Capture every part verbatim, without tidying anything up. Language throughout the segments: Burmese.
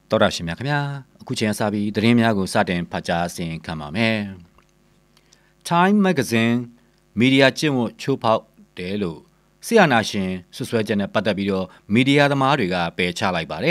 တော်ရရှိမြခင်ဗျာအခုချိန်စပြီးသတင်းများကိုစတင်ဖတ်ကြားအစီရင်ခံပါမယ် Time Magazine မီဒီယာကျင့်ဝတ်ချိုးဖောက်တယ်လို့ဆီယနာရှင်ဆွဆွဲချက်နဲ့ပတ်သက်ပြီးတော့မီဒီယာသမားတွေကပယ်ချလိုက်ပါတယ်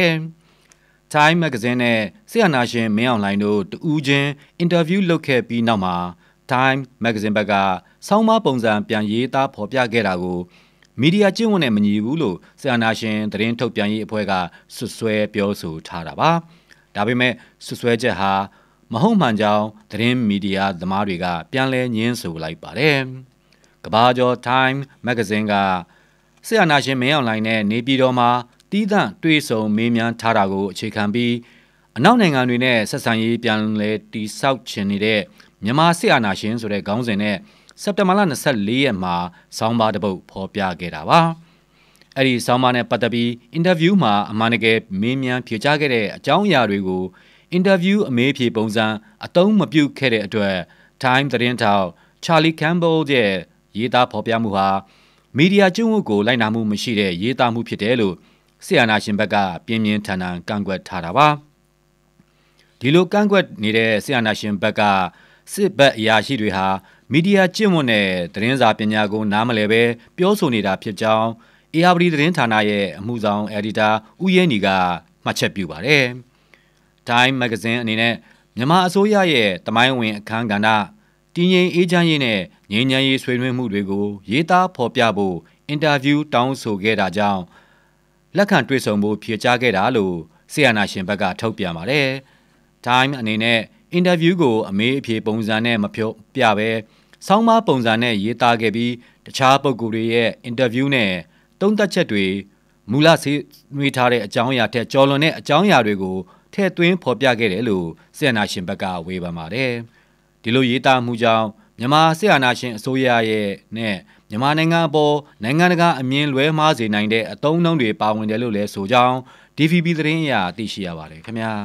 Time Magazine နဲ့ဆီယနာရှင်မင်းအောင်လှိုင်တို့တူးချင်းအင်တာဗျူးလုပ်ခဲ့ပြီးနောက်မှာ Time Magazine ဘက်ကဆောင်းပါးပုံစံပြန်ရေးသားဖော်ပြခဲ့တာကိုမီဒီယာကျင့်ဝတ်နဲ့မညီဘူးလို့ဆီယနာရှင်သတင်းထုတ်ပြန်ရေးအဖွဲ့ကဆွဆွဲပြောဆိုထားတာပါဒါပေမဲ့ဆွဆွဲချက်ဟာမဟုတ်မှန်ကြောင်းသတင်းမီဒီယာသမားတွေကပြန်လည်ညင်းဆိုလိုက်ပါတယ်ကဘာကျော် Time Magazine ကဆီယနာရှင်မင်းအောင်လှိုင်နဲ့နေပြည်တော်မှာတီးသန့်တွေ့ဆုံမေးမြန်းထားတာကိုအခြေခံပြီးအနောက်နိုင်ငံတွေနဲ့ဆက်ဆံရေးပြန်လည်တည်ဆောက်ချင်နေတဲ့မြန်မာဆီယနာရှင်ဆိုတဲ့ခေါင်းစဉ်နဲ့စက်တင်ဘာလ၂၄ရက်မှာဆောင်းပါးတစ်ပုဒ်ဖော်ပြခဲ့တာပါအဲ့ဒီဆောင်းပါးနဲ့ပတ်သက်ပြီးအင်တာဗျူးမှာအမှန်တကယ်မေးမြန်းဖြေကြားခဲ့တဲ့အကြောင်းအရာတွေကိုအင်တာဗျူးအမေးဖြေပုံစံအသုံးမပြုခဲ့တဲ့အတွက် Time သတင်းထောက် Charlie Campbell ရဲ့ရေးသားဖော်ပြမှုဟာမီဒီယာကျင့်ဝတ်ကိုလိုက်နာမှုမရှိတဲ့ရေးသားမှုဖြစ်တယ်လို့ဆီယနာရှင်ဘက်ကပြင်းပြင်းထန်ထန်ကန့်ကွက်ထားတာပါဒီလိုကန့်ကွက်နေတဲ့ဆီယနာရှင်ဘက်ကစစ်ဘက်အရာရှိတွေဟာမီဒီယာကျင့်ဝတ်နဲ့သတင်းစာပညာကိုနားမလည်ပဲပြောဆိုနေတာဖြစ်ကြောင်းအေအာဗီသတင်းဌာနရဲ့အမှုဆောင်အယ်ဒီတာဦးရဲနီကမှတ်ချက်ပြုပါတယ်။ Time Magazine အနေနဲ့မြန်မာအစိုးရရဲ့တမိုင်းဝင်အခမ်းကဏ္ဍတည်ငြိမ်အေးချမ်းရေးနဲ့ငြိမ်းချမ်းရေးဆွေးနွေးမှုတွေကိုရေးသားဖော်ပြဖို့အင်တာဗျူးတောင်းဆိုခဲ့တာကြောင့်လက်ခံတွေ့ဆုံဖို့ဖြေကြားခဲ့တာလို့ဆီယနာရှင်ဘက်ကထုတ်ပြန်ပါတယ်။ Time အနေနဲ့အင်တာဗျူးကိုအမေးအဖြေပုံစံနဲ့မပြောပြပဲဆောင်းပါးပုံစံနဲ့ရေးသားခဲ့ပြီးတခြားပုဂ္ဂိုလ်တွေရဲ့အင်တာဗျူးနဲ့သုံးသပ်ချက်တွေမူလဆွေးနွေးထားတဲ့အကြောင်းအရာထက်ကျော်လွန်တဲ့အကြောင်းအရာတွေကိုထည့်သွင်းဖော်ပြခဲ့တယ်လို့ဆီယနာရှင်ဘက်ကဝေဖန်ပါတယ်။ဒီလိုရေးသားမှုကြောင့်မြန်မာဆီယနာရှင်အစိုးရရဲ့နဲ့မြန်မာနိုင်ငံအပေါ်နိုင်ငံတကာအမြင်လွဲမှားစေနိုင်တဲ့အသုံးအနှုန်းတွေပါဝင်တယ်လို့လည်းဆိုကြောင်း ဒီ ဗီ ဘီ သတင်းအရသိရှိရပါတယ်ခင်ဗျာ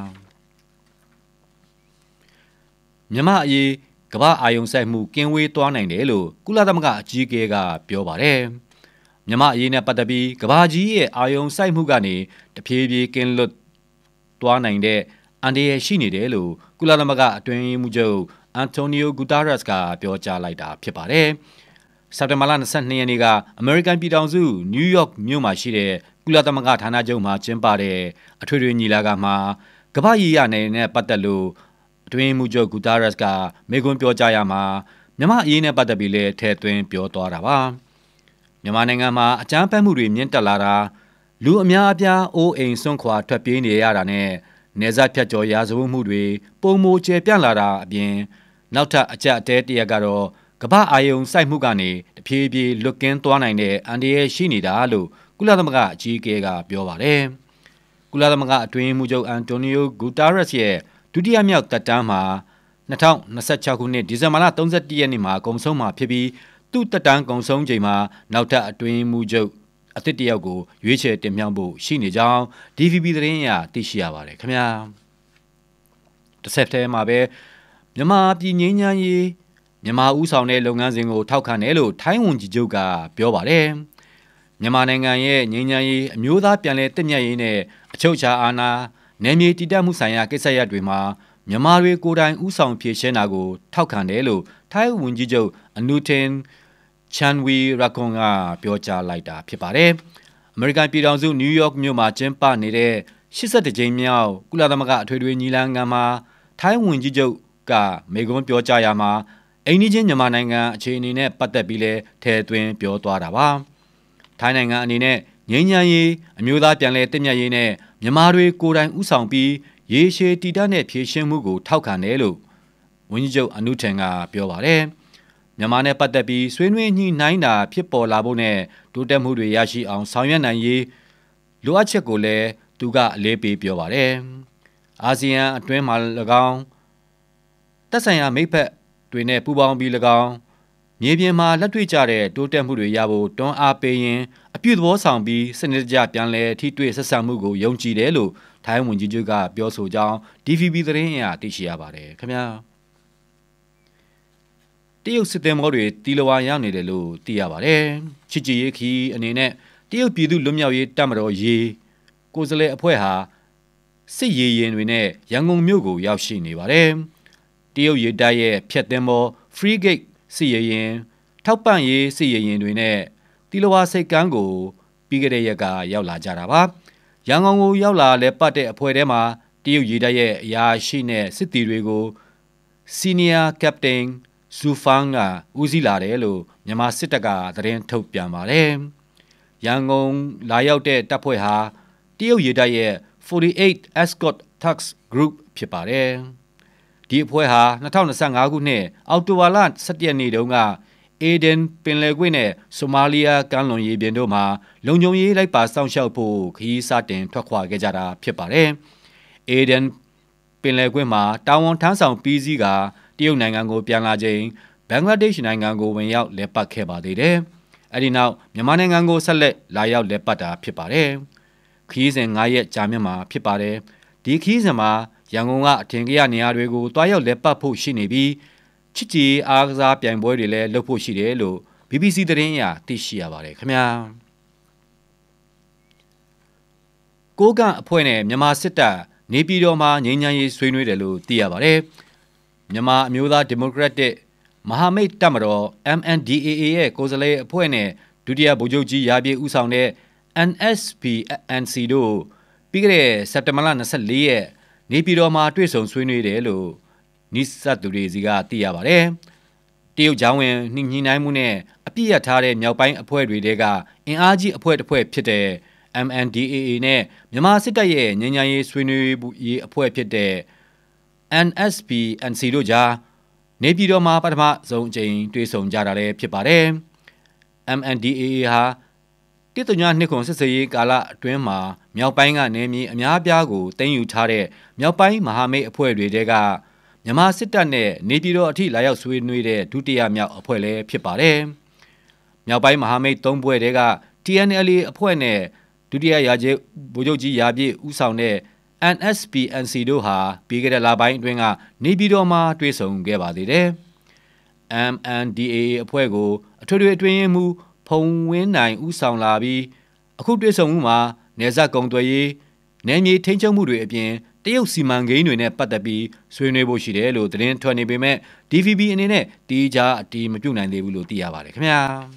။မြန်မာအရေးကမ္ဘာအာယုံစိုက်မှုကင်းဝေးသွားနိုင်တယ်လို့ကုလသမဂ္ဂအကြီးအကဲကပြောပါတယ်။မြန်မာအရေးနဲ့ပတ်သက်ပြီးကမ္ဘာကြီးရဲ့အာယုံစိုက်မှုကနေတဖြည်းဖြည်းကင်းလွတ်သွားနိုင်တဲ့အန္တရာယ်ရှိနေတယ်လို့ကုလသမဂ္ဂအတွင်းရေးမှူးချုပ်အန်တိုနီယိုဂူတာရက်စ်ကပြောကြားလိုက်တာဖြစ်ပါတယ်။စက်တင်ဘာလ၂၂ရက်နေ့ကအမေရိကန်ပြည်ထောင်စုနယူးယောက်မြို့မှာရှိတဲ့ကုလသမဂ္ဂဌာနချုပ်မှာကျင်းပတဲ့အထွေထွေညီလာခံမှာကမ္ဘာရေးရာနယ်နဲ့ပတ်သက်လို့အတွင်းရေးမှူးချုပ်ဂူတာရက်စ်ကမေးခွန်းပြောကြားရမှာမြန်မာအရေးနဲ့ပတ်သက်ပြီးလည်းထည့်သွင်းပြောသွားတာပါ။မြန်မာနိုင်ငံမှာအကြမ်းဖက်မှုတွေမြင့်တက်လာတာလူအများအပြားအိုးအိမ်စွန့်ခွာထွက်ပြေးနေရတာနဲ့နေဆက်ဖြတ်ကျော်ရာဇဝတ်မှုတွေပုံမိုကျယ်ပြန့်လာတာအပြင်နောက်ထပ်အကြက်အတဲတရက်ကတော့ကမ္ဘာအာယုံစိုက်မှုကနေတဖြည်းဖြည်းလွတ်ကင်းသွားနိုင်တဲ့အန္တရာယ်ရှိနေတာလို့ကုလသမဂ္ဂအကြီးအကဲကပြောပါတယ်။ကုလသမဂ္ဂအတွင်းမှုချုပ်အန်တိုနီယိုဂူတာရက်စ်ရဲ့ဒုတိယမြောက်သက်တမ်းမှာ၂၀၂၆ခုနှစ်ဒီဇင်ဘာလ၃၁ရက်နေ့မှာကုန်ဆုံးမှာဖြစ်ပြီးသူ့သက်တမ်းကုန်ဆုံးချိန်မှာနောက်ထပ်အတွင်းမှုချုပ်အသစ်တယောက်ကိုရွေးချယ်တင်မြှောက်ဖို့ရှိနေကြောင်း ဒီ ဗီ ဘီ သတင်းအရသိရှိရပါတယ်ခင်ဗျာတစ်ဆက်တည်းမှာပဲမြန်မာပြည်ငြိမ်းချမ်းရေးမြန်မာဦးဆောင်တဲ့လုပ်ငန်းစဉ်ကိုထောက်ခံတယ်လို့ထိုင်းဝန်ကြီးချုပ်ကပြောပါတယ်မြန်မာနိုင်ငံရဲ့ငြိမ်းချမ်းရေးအမျိုးသားပြန်လည်တည်မြဲရေးနဲ့အချုပ်အခြာအာဏာနယ်မြေတည်တံ့မှုဆိုင်ရာကိစ္စရပ်တွေမှာမြန်မာတွေကိုယ်တိုင်ဦးဆောင်ဖြည့်ရှင်းတာကိုထောက်ခံတယ်လို့ထိုင်းဝန်ကြီးချုပ်အနုတင်ချန်ဝီရကွန်ကပြောကြားလိုက်တာဖြစ်ပါတယ်။အမေရိကန်ပြည်ထောင်စုနယူးယောက်မြို့မှာကျင်းပနေတဲ့၈၁ကြိမ်မြောက်ကုလသမဂ္ဂအထွေထွေညီလာခံမှာထိုင်းဝန်ကြီးချုပ်ကမေခွန်းပြောကြားရမှာအိန္ဒိချင်းမြန်မာနိုင်ငံအခြေအနေနဲ့ပတ်သက်ပြီးလဲထည့်သွင်းပြောသွားတာပါ။ထိုင်းနိုင်ငံအနေနဲ့ငြိမ်းချမ်းရေးအမျိုးသားပြန်လည်တည်မြဲရေးနဲ့မြန်မာတွေကိုယ်တိုင်ဦးဆောင်ပြီးရေရှည်တည်တံ့တဲ့ဖြည့်ရှင်းမှုကိုထောက်ခံတယ်လို့ဝန်ကြီးချုပ်အနုထင်ကပြောပါတယ်။မြန်မာနဲ့ပတ်သက်ပြီးဆွေးနွေးညှိနှိုင်းတာဖြစ်ပေါ်လာဖို့နဲ့တိုးတက်မှုတွေရရှိအောင်ဆောင်ရွက်နိုင်ရေးလိုအပ်ချက်ကိုလည်းသူကအလေးပေးပြောပါတယ်။အာဆီယံအတွင်းမှာ၎င်းသက်ဆိုင်ရာမိတ်ဖက်တွေနဲ့ပူးပေါင်းပြီး၎င်းမြေပြင်မှာလက်တွေ့ကျတဲ့တိုးတက်မှုတွေရဖို့တွန်းအားပေးရင်အပြုသဘောဆောင်ပြီးစနစ်တကျပြန်လည်ထိတွေ့ဆက်ဆံမှုကိုယုံကြည်တယ်လို့ထိုင်းဝန်ကြီးချုပ်ကပြောဆိုကြောင်း ဒီ ဗီ ဘီ သတင်းအရသိရှိရပါတယ်ခင်ဗျာတရုတ်စစ်သည်မောတွေတီလဝါရောက်နေတယ်လို့သိရပါတယ်ချစ်ကြည်ရေးခီအနေနဲ့တရုတ်ပြည်သူ့လွတ်မြောက်ရေးတပ်မတော်ရေးကိုယ်စားလှယ်အဖွဲ့ဟာစစ်ရေးရင်တွေနဲ့ရန်ကုန်မြို့ကိုရောက်ရှိနေပါတယ်။တရုတ်ရေတပ်ရဲ့ဖျက်သင်္ဘော frigate စစ်ရေးရင်ထောက်ပံ့ရေးစစ်ရေးရင်တွေနဲ့တီလဝါစိတ်ကမ်းကိုပြီးခဲ့တဲ့ရက်ကရောက်လာကြတာပါ။ရန်ကုန်ကိုရောက်လာလဲပတ်တဲ့အဖွဲ့ထဲမှာတရုတ်ရေတပ်ရဲ့အရာရှိနဲ့စစ်သည်တွေကို Senior Captain Zhu Fang ကဦးစီးလာတယ်လို့မြန်မာစစ်တပ်ကသတင်းထုတ်ပြန်ပါတယ်။ရန်ကုန်လာရောက်တဲ့တပ်ဖွဲ့ဟာတရုတ်ရေတပ်ရဲ့ forty-eight Escort Task Group ဖြစ်ပါတယ်။ဒီအဖွဲ့ဟာtwenty twenty-fiveခုနှစ်အောက်တိုဘာလsevenရက်နေ့တုန်းကအေဒင်ပင်လယ်ကွေ့နဲ့ဆိုမာလီယာကမ်းလွန်ရေပြင်တို့မှာလုံခြုံရေးလိုက်ပါစောင့်ရှောက်ဖို့ခရီးစတင်ထွက်ခွာခဲ့ကြတာဖြစ်ပါတယ်။အေဒင်ပင်လယ်ကွေ့မှာတာဝန်ထမ်းဆောင်ပြီးစီးကတရုတ်နိုင်ငံကိုပြန်လာချိန်ဘင်္ဂလားဒေ့ရှ်နိုင်ငံကိုဝင်ရောက်လည်ပတ်ခဲ့ပါသေးတယ်။အဲဒီနောက်မြန်မာနိုင်ငံကိုဆက်လက်လာရောက်လည်ပတ်တာဖြစ်ပါတယ်။ခရီးစဉ်fiveရက်ကြာမြင့်မှာဖြစ်ပါတယ်။ဒီခရီးစဉ်မှာရန်ကုန်ကအထင်ကြီးနေရာတွေကိုတွားရောက်လည်ပတ်ဖို့ရှိနေပြီးချစ်ကြည်အားကစားပြိုင်ပွဲတွေလည်းလုပ်ဖို့ရှိတယ်လို့ B B C သတင်းအရသိရှိရပါတယ်ခင်ဗျာ။ကိုကန့်အဖွဲ့နဲ့မြန်မာစစ်တပ်နေပြည်တော်မှာငြိမ်းချမ်းရေးဆွေးနွေးတယ်လို့သိရပါတယ်။မြန်မာအမျိုးသားဒီမိုကရက်တစ်မဟာမိတ်တပ်မတော် M N D A A ရဲ့ကိုယ်စားလှယ်အဖွဲ့နဲ့ဒုတိယဗိုလ်ချုပ်ကြီးရာပြည့်ဦးဆောင်တဲ့ N S P N C တို့ပြီးခဲ့တဲ့စက်တင်ဘာလtwenty-fourရက်နေပြည်တော်မှာတွေ့ဆုံဆွေးနွေးတယ်လို့နိစတ်သူတွေစီကသိရပါတယ်။တရုတ်ဂျောင်းဝင်နှိမ့်ညှိနှိုင်းမှုနဲ့အပြစ်ရထားတဲ့မြောက်ပိုင်းအဖွဲ့တွေတဲကအင်အားကြီးအဖွဲ့တစ်ဖွဲ့ဖြစ်တဲ့ M N D A A နဲ့မြန်မာစစ်တပ်ရဲ့ငြိမ်းချမ်းရေးဆွေးနွေးရေးအဖွဲ့ဖြစ်တဲ့ N S P N C တို့ကြားနေပြည်တော်မှာပထမဆုံးအကြိမ်တွေ့ဆုံကြတာလည်းဖြစ်ပါတယ်။ M N D A A ဟာတိတုညနှစ်ခုစစ်စေးရေးကာလအတွင်းမှာမြောက်ပိုင်းကနေမြေအများပြားကိုတင်ယူထားတဲ့မြောက်ပိုင်းမဟာမိတ်အဖွဲ့တွေတဲကမြန်မာစစ်တပ်နဲ့နေပြည်တော်အထိလာရောက်ဆွေးနွေးတဲ့ဒုတိယမြောက်အဖွဲ့လည်းဖြစ်ပါတယ်။မြောက်ပိုင်းမဟာမိတ်သုံးဖွဲ့တဲက T N L A အဖွဲ့နဲ့ဒုတိယရာကျဗိုလ်ချုပ်ကြီးရာပြည့်ဦးဆောင်တဲ့ N S P N C တို့ဟာပြီးခဲ့တဲ့လပိုင်းအတွင်းကနေပြည်တော်မှာတွေ့ဆုံခဲ့ပါသေးတယ်။ M N D A A အဖွဲ့ကိုအထွေထွေအတွင်းမှုဖုံဝင်းနိုင်ဦးဆောင်လာပြီးအခုတွေ့ဆုံမှုမှာနေဆက်ကုံသွယ်ရေးနယ်မြေထိန်းချုပ်မှုတွေအပြင်တရုတ်စီမံကိန်းတွေနဲ့ပတ်သက်ပြီးဆွေးနွေးဖို့ရှိတယ်လို့သတင်းထွက်နေပေမဲ့ D V B အနေနဲ့တီးခြားအတီးမပြုတ်နိုင်သေးဘူးလို့သိရပါတယ်ခင်ဗျာ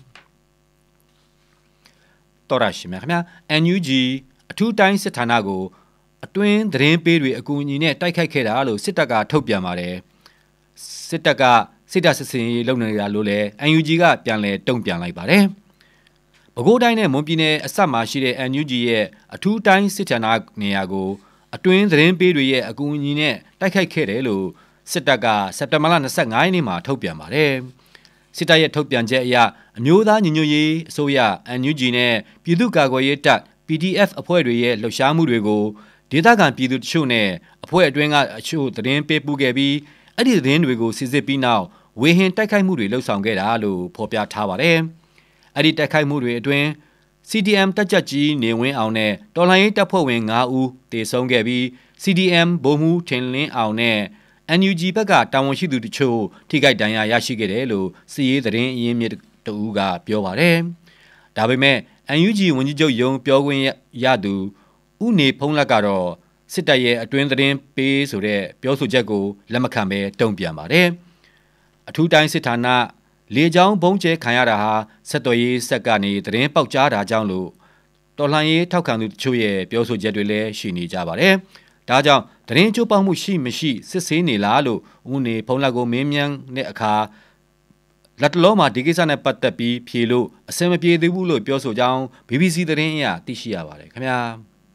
တော်ရရှိမြခင်ဗျာ N U G အထူးတိုင်းစစ်ဌာနကိုအတွင်းသတင်းပေးတွေအကူအညီနဲ့တိုက်ခိုက်ခဲ့တာလို့စစ်တပ်ကထုတ်ပြန်ပါတယ်စစ်တပ်ကစစ်တပ်စစ်စင်ရေးလုပ်နေတာလို့လည်း N U G ကပြန်လည်တုံ့ပြန်လိုက်ပါတယ်ပဲခူးတိုင်းနဲ့မွန်ပြည်နယ်အစပ်မှာရှိတဲ့ N U G ရဲ့အထူးတိုင်းစစ်ဌာနနေရာကိုအတွင်းသတင်းပေးတွေရဲ့အကူအညီနဲ့တိုက်ခိုက်ခဲ့တယ်လို့စစ်တပ်ကစက်တင်ဘာလtwenty-fiveရက်နေ့မှာထုတ်ပြန်ပါတယ်။စစ်တပ်ရဲ့ထုတ်ပြန်ချက်အရအမျိုးသားညီညွတ်ရေးအစိုးရ N U G နဲ့ပြည်သူ့ကာကွယ်ရေးတပ် P D F အဖွဲ့တွေရဲ့လှုပ်ရှားမှုတွေကိုဒေသခံပြည်သူတချို့နဲ့အဖွဲ့အတွင်းကအချို့သတင်းပေးပို့ခဲ့ပြီးအဲ့ဒီသတင်းတွေကိုစစ်စစ်ပြီးနောက်ဝေဟင်တိုက်ခိုက်မှုတွေလှုပ်ဆောင်ခဲ့တာလို့ဖော်ပြထားပါတယ်။အဲ့ဒီတိုက်ခိုက်မှုတွေအတွင်း C D M တပ်ကြပ်ကြီးနေဝင်းအောင်နဲ့တော်လှန်ရေးတပ်ဖွဲ့ဝင်fiveဦးတေဆုံးခဲ့ပြီး C D M ဗိုလ်မှူးထင်လင်းအောင်နဲ့ N U G ဘက်ကတာဝန်ရှိသူတချို့ထိခိုက်ဒဏ်ရာရရှိခဲ့တယ်လို့စစ်ရေးသတင်းအရင်းမြစ်တဦးကပြောပါတယ်။ဒါပေမဲ့ N U G ဝန်ကြီးချုပ်ရုံးပြောခွင့်ရသူဦးနေဖုံးလက်ကတော့စစ်တပ်ရဲ့အတွင်းသတင်းပေးဆိုတဲ့ပြောဆိုချက်ကိုလက်မခံဘဲတုံ့ပြန်ပါတယ်။အထူးတိုင်းစစ်ဌာနလေကြောင်းဘုံကျဲခံရတာဟာဆက်သွယ်ရေးဆက်ကနေသတင်းပေါက်ကြားတာကြောင့်လို့တော်လှန်ရေးထောက်ခံသူတချို့ရဲ့ပြောဆိုချက်တွေလည်းရှိနေကြပါတယ်။ဒါကြောင့်သတင်းချိုးပေါက်မှုရှိမရှိစစ်ဆေးနေလားလို့ဦးနေဖုံးလက်ကိုမင်းမြန်းတဲ့အခါလက်တလုံးမှာဒီကိစ္စနဲ့ပတ်သက်ပြီးဖြေလို့အစင်မပြေသေးဘူးလို့ပြောဆိုကြောင်း B B C သတင်းအရသိရှိရပါတယ်ခင်ဗျာ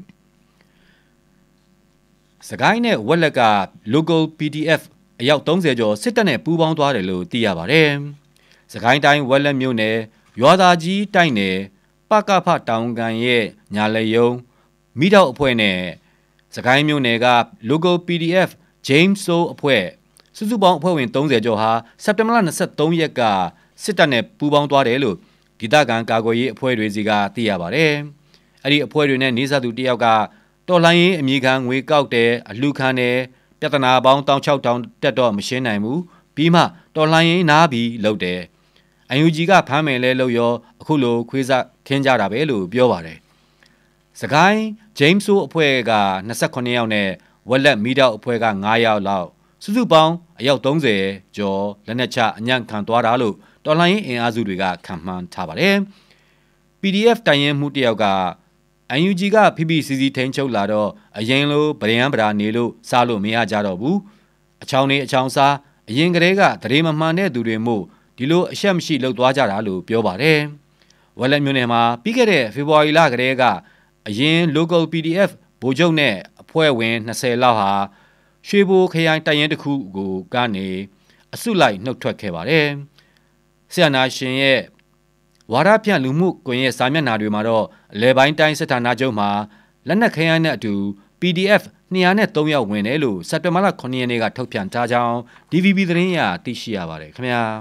။စကိုင်းနဲ့ဝက်လက်က local P D F အယောက်thirtyကျော်စစ်တပ်နဲ့ပူးပေါင်းသွားတယ်လို့သိရပါတယ်။စကိုင်းတိုင်းဝက်လက်မြို့နယ်ရွာသားကြီးတိုက်နယ်ပကဖတောင်ကန်ရဲ့ညာလက်ယုံမိတော့အဖွဲ့နဲ့စကိုင်းမြို့နယ်က local P D F James So အဖွဲ့စုစုပေါင်းအဖွဲ့ဝင်thirtyကျော်ဟာစက်တင်ဘာလtwenty-threeရက်ကစစ်တပ်နဲ့ပူးပေါင်းသွားတယ်လို့ဒေသခံကာကွယ်ရေးအဖွဲ့တွေစီကသိရပါတယ်။အဲ့ဒီအဖွဲ့တွေနဲ့နေစားသူတယောက်ကတော်လှန်ရေးအမိခံငွေကောက်တယ်အလှခံတယ်ပြဿနာပေါင်းsix thousandတက်တော့မရှင်းနိုင်ဘူးပြီးမှတော်လှန်ရေးနားပြီးလုပ်တယ်။ N U G ကဖမ်းမယ်လဲလို့ရောအခုလိုခွေးစားခင်းကြတာပဲလို့ပြောပါတယ်။စကိုင်းဂျိမ်းဆိုအဖွဲ့က၂၈ယောက်နဲ့ဝက်လက်မီတောက်အဖွဲ့က၅ယောက်လောက်စုစုပေါင်းအယောက်၃၀ကျော်လက်နက်ချအညံ့ခံသွားတာလို့တော်လှန်ရေးအင်အားစုတွေကခန့်မှန်းထားပါတယ်။ ပီ ဒီ အက်ဖ် တိုင်ရင်မှုတယောက်က အန် ယူ ဂျီ ကဖိဖိစီစီထိန်ချုပ်လာတော့အရင်လိုဗရန်ဗရာနေလို့စားလို့မရကြတော့ဘူးအချောင်းနေအချောင်းစားအရင်ကတည်းကတရေမမှန်တဲ့သူတွေမို့ဒီလိုအရှက်မရှိလှုပ်သွားကြတာလို့ပြောပါတယ်ဝက်လက်မြို့နယ်မှာပြီးခဲ့တဲ့ဖေဖော်ဝါရီလကတည်းကအရင် local ပီ ဒီ အက်ဖ် ဗိုလ်ချုပ်နဲ့အဖွဲ့ဝင်၂၀လောက်ဟာရွှေဘိုခရိုင်တိုင်ရင်တစ်ခုကိုကနေအစုလိုက်နှုတ်ထွက်ခဲ့ပါတယ်ဆရာနာရှင်ရဲ့ဝါဒဖြန့်လူမှုကွန်ရက်စာမျက်နှာတွေမှာတော့အလဲပိုင်းတိုင်းစစ်ဌာနချုပ်မှာလက်နက်ခဲယမ်းနဲ့အတူ ပီ ဒီ အက်ဖ် ၂၀၃ယောက်ဝင်တယ်လို့စက်တင်ဘာလခုနှစ်ရက်နေ့ကထုတ်ပြန်ထားကြောင်း ဒီ ဗီ ဘီ သတင်းရသိရှိရပါတယ်ခင်ဗျာ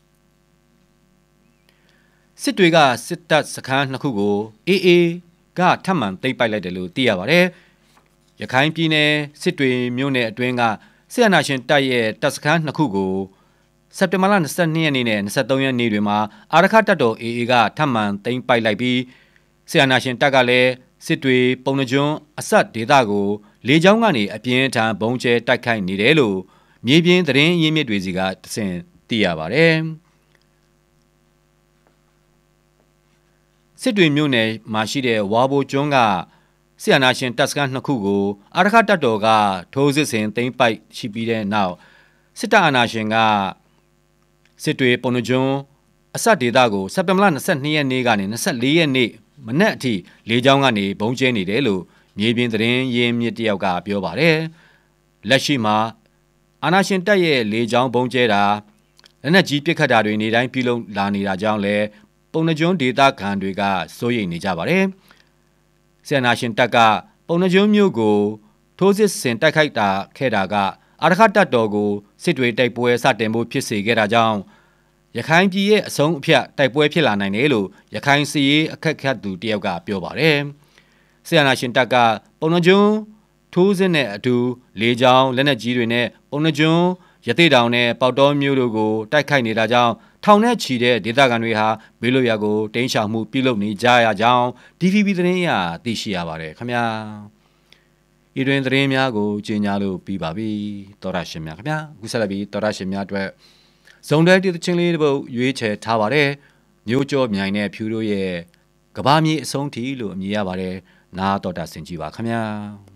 စစ်တွေကစစ်တပ်စခန်းနှစ်ခုကို အေးအေးကထပ်မံသိမ်းပိုက်လိုက်တယ်လို့သိရပါတယ်ရခိုင်ပြည်နယ်စစ်တွေမြို့နယ်အတွင်းကဆရာနာရှင်တပ်ရဲ့တပ်စခန်းနှစ်ခုကိုစက်တင်ဘာလ၂၂ရက်နေ့နဲ့၂၃ရက်နေ့တွေမှာအာရခတပ်တော် အေးအေးကထပ်မံသိမ်းပိုက်လိုက်ပြီးဆရာနာရှင်တပ်ကလည်းစစ်တွေပုံနှကျွန်းအစတ်ဒေသကိုလေကြောင်းကနေအပြင်းထန်ဘုံကျဲတိုက်ခိုက်နေတယ်လို့မြေပြင်သတင်းရင်းမြစ်တွေစီကတဆင့်သိရပါတယ်စစ်တွေမြို့နယ်မှာရှိတဲ့ဝါဘိုကျွန်းကဆရာနာရှင်တပ်စခန်းနှစ်ခုကိုအာရခတပ်တော်ကထိုးစစ်ဆင်သိမ်းပိုက်ရှိပြီးတဲ့နောက်စစ်တပ်အာဏာရှင်ကစစ်တွေပုံနှကျွန်းအစတ်ဒေသကိုစက်တင်ဘာလ၂၂ရက်နေ့ကနေ၂၄ရက်နေ့မနက်အထိလေကြောင်းကနေဘုံကျဲနေတယ်လို့မြေပြင်သတင်းရင်းမြစ်တယောက်ကပြောပါတယ်လက်ရှိမှာအာဏာရှင်တပ်ရဲ့လေကြောင်းဘုံကျဲတာလက်နက်ကြီးပစ်ခတ်တာတွေနေတိုင်းပြုလုပ်လာနေတာကြောင့်လည်းပုံနှကျွန်းဒေသခံတွေကစိုးရိမ်နေကြပါတယ်ဆရာနာရှင်တပ်ကပုံနှကျွန်းမြို့ကိုထိုးစစ်ဆင်တိုက်ခိုက်တာခဲ့တာကအာရခတပ်တော်ကိုစစ်တွေတိုက်ပွဲစတင်ဖို့ဖြစ်စေခဲ့တာကြောင့်ရခိုင်ပြည်ရဲ့အဆုံးအဖြတ်တိုက်ပွဲဖြစ်လာနိုင်တယ်လို့ရခိုင်စစ်ရေးအခက်ခတ်သူတယောက်ကပြောပါတယ်ဆရာနာရှင်တပ်ကပုံနှကျွန်းထိုးစစ်နဲ့အတူလေကြောင်းလက်နက်ကြီးတွေနဲ့ပုံနှကျွန်းရသေးတောင်နဲ့ပေါတောမျိုးတို့ကိုတိုက်ခိုက်နေတာကြောင့်ထောင်နဲ့ချီတဲ့ဒေသခံတွေဟာဘေးလွတ်ရာကိုတိမ်းရှောင်မှုပြုလုပ်နေကြရကြောင်း ဒီ ဗီ ဘီ သတင်းအရသိရှိရပါတယ်ခင်ဗျာဤတွင်သတင်းများကိုကြီးညာလို့ပြီးပါပြီတော်ရရှင်များခင်ဗျာအခုဆက်လက်ပြီးတော်ရရှင်များအတွက်ဇုံတဲတည်ချင်းလေးတစ်ပုဒ်ရွေးချယ်ထားပါတယ်မျိုးကြောမြိုင်နဲ့ဖြူတို့ရဲ့ကဘာမြေအဆုံးထိလို့အမည်ရပါတယ်နားတော်တာဆင်ကြည့်ပါခင်ဗျာ